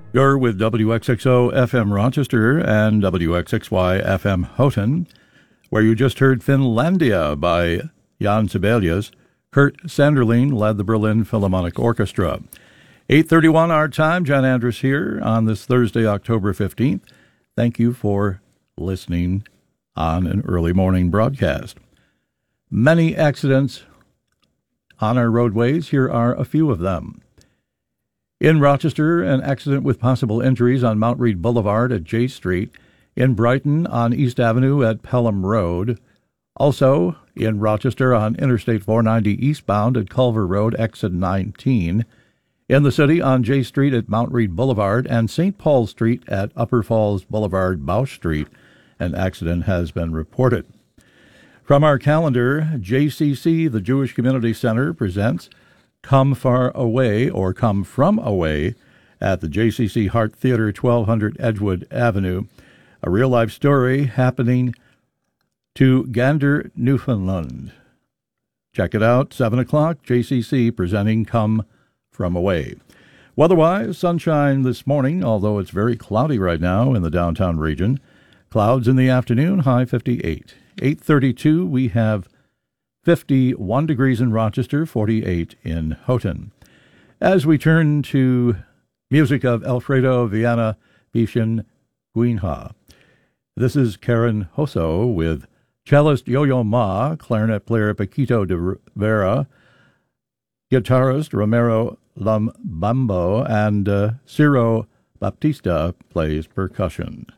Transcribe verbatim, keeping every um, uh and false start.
You're with W X X O F M Rochester and W X X Y F M Houghton, where you just heard Finlandia by Jan Sibelius. Kurt Sanderling led the Berlin Philharmonic Orchestra. eight thirty-one our time, John Andrus here on this Thursday, October fifteenth. Thank you for listening on an early morning broadcast. Many accidents on our roadways. Here are a few of them. In Rochester, an accident with possible injuries on Mount Read Boulevard at J Street. In Brighton, on East Avenue at Pelham Road. Also, in Rochester, on Interstate four ninety eastbound at Culver Road, exit nineteen. In the city, on J Street at Mount Read Boulevard and Saint Paul Street at Upper Falls Boulevard, Bausch Street, an accident has been reported. From our calendar, J C C, the Jewish Community Center, presents Come Far Away or Come From Away at the J C C Hart Theater, twelve hundred Edgewood Avenue. A real-life story happening to Gander, Newfoundland. Check it out, seven o'clock, J C C presenting Come From Away. Weather-wise, sunshine this morning, although it's very cloudy right now in the downtown region. Clouds in the afternoon, high fifty-eight. eight thirty-two, we have fifty-one degrees in Rochester, forty-eight in Houghton. As we turn to music of Alfredo Viana Bishan Guinha. This is Karen Hosso with cellist Yo-Yo Ma, clarinet player Paquito de Rivera, guitarist Romero Lambambo, and uh, Ciro Baptista plays percussion.